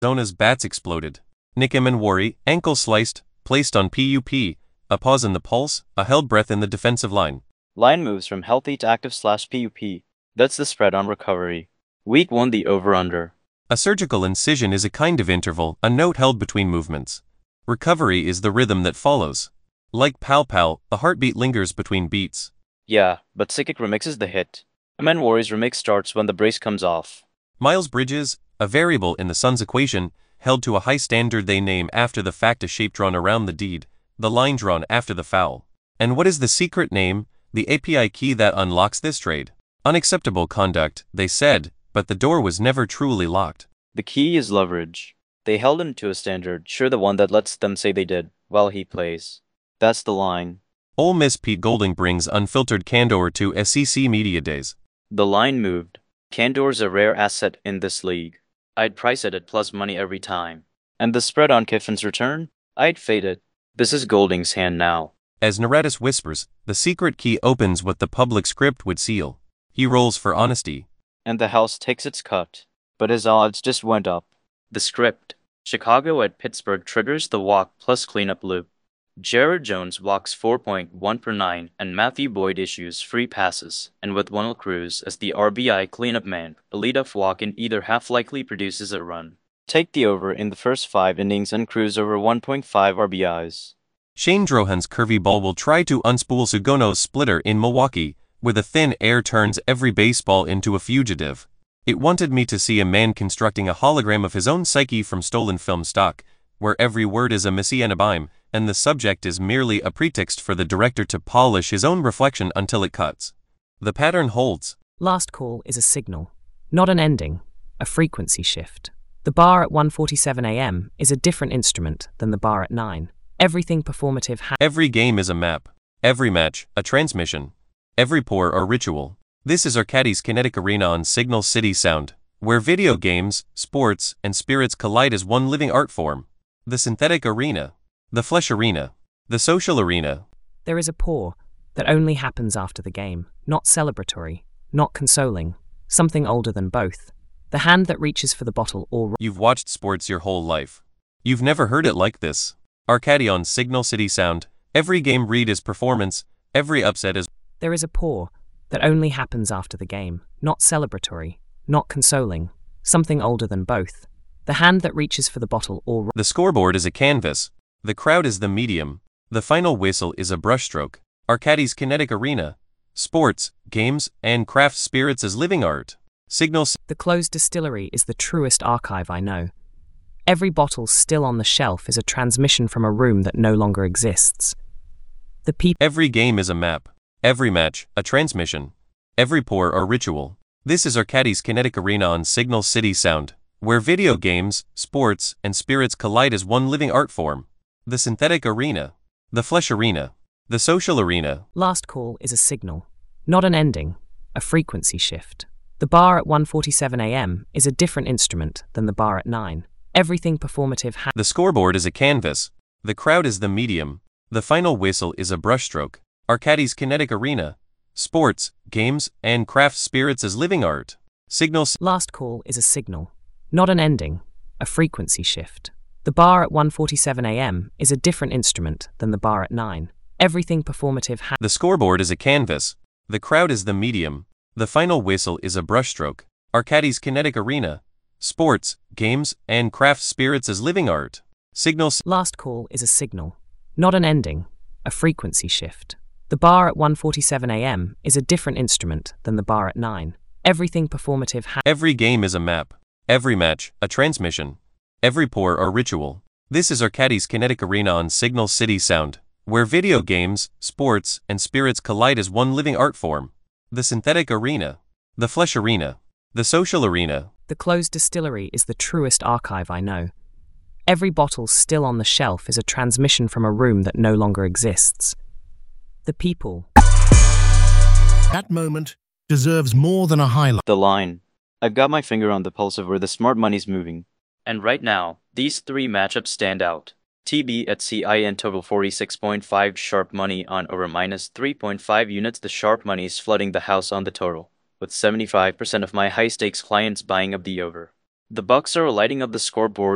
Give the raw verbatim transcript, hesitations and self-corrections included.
Arizona's bats exploded. Nikim and Worry, ankle sliced, placed on P U P, a pause in the pulse, a held breath in the defensive line. Line moves from healthy to active slash P U P. That's the spread on recovery. Week one the over-under. A surgical incision is a kind of interval, a note held between movements. Recovery is the rhythm that follows. Like Pal Pal, the heartbeat lingers between beats. Yeah, but Psychic Remix is the hit. Amen Worry's remix starts when the brace comes off. Miles Bridges, a variable in the Suns equation, held to a high standard they name after the fact a shape drawn around the deed, the line drawn after the foul. And what is the secret name, the A P I key that unlocks this trade? Unacceptable conduct, they said, but the door was never truly locked. The key is leverage. They held him to a standard, sure the one that lets them say they did, while he plays. That's the line. Ole Miss Pete Golding brings unfiltered candor to S E C Media Days. The line moved. Candor's a rare asset in this league. I'd price it at plus money every time. And the spread on Kiffin's return? I'd fade it. This is Golding's hand now. As Naradis whispers, the secret key opens what the public script would seal. He rolls for honesty. And the house takes its cut. But his odds just went up. The script. Chicago at Pittsburgh triggers the walk plus cleanup loop. Jared Jones walks four point one per nine and Matthew Boyd issues free passes, and with Wendell Cruz as the R B I cleanup man, a leadoff walk in either half likely produces a run. Take the over in the first five innings and Cruz over one point five R B Is. Shane Drohan's curvy ball will try to unspool Sugono's splitter in Milwaukee, where the thin air turns every baseball into a fugitive. It wanted me to see a man constructing a hologram of his own psyche from stolen film stock, where every word is a messianabime, and the subject is merely a pretext for the director to polish his own reflection until it cuts. The pattern holds. Last call is a signal, not an ending, a frequency shift. The bar at one forty-seven a m is a different instrument than the bar at nine. Everything performative ha- Every game is a map. Every match, a transmission. Every pour, a ritual. This is Arcadis Kinetic Arena on Signal City Sound, where video games, sports, and spirits collide as one living art form. The synthetic arena. The flesh arena. The social arena. There is a pour that only happens after the game, not celebratory, not consoling, something older than both. The hand that reaches for the bottle or... You've watched sports your whole life. You've never heard it like this. Arcadi on Signal City Sound. Every game read is performance, every upset is... There is a pour that only happens after the game, not celebratory, not consoling, something older than both. The hand that reaches for the bottle or... The scoreboard is a canvas. The crowd is the medium. The final whistle is a brushstroke. Arcadi's Kinetic Arena. Sports, games, and craft spirits as living art. Signal... The closed distillery is the truest archive I know. Every bottle still on the shelf is a transmission from a room that no longer exists. The people... Every game is a map. Every match, a transmission. Every pour, a ritual. This is Arcadi's Kinetic Arena on Signal City Sound, where video games, sports, and spirits collide as one living art form. The synthetic arena. The flesh arena. The social arena. Last call is a signal, not an ending, a frequency shift. The bar at one forty-seven a m is a different instrument than the bar at nine. Everything performative ha- The scoreboard is a canvas. The crowd is the medium. The final whistle is a brushstroke. Arcadi's Kinetic Arena. Sports, games, and craft spirits as living art. Signal... Last call is a signal, not an ending, a frequency shift. The bar at one forty-seven a m is a different instrument than the bar at nine. Everything performative ha- The scoreboard is a canvas. The crowd is the medium. The final whistle is a brushstroke. Arcadi's Kinetic Arena. Sports, games, and craft spirits as living art. Signal... Last call is a signal, not an ending, a frequency shift. The bar at one forty-seven a m is a different instrument than the bar at nine. Everything performative ha- Every game is a map. Every match, a transmission. Every pour, a ritual. This is Arcadi's Kinetic Arena on Signal City Sound, where video games, sports, and spirits collide as one living art form. The synthetic arena. The flesh arena. The social arena. The closed distillery is the truest archive I know. Every bottle still on the shelf is a transmission from a room that no longer exists. The people. That moment deserves more than a highlight. The line. I've got my finger on the pulse of where the smart money's moving. And right now, these three matchups stand out. T B at C I N total forty-six point five sharp money on over minus three point five units. The sharp money is flooding the house on the total, with seventy-five percent of my high-stakes clients buying up the over. The Bucks are lighting up the scoreboard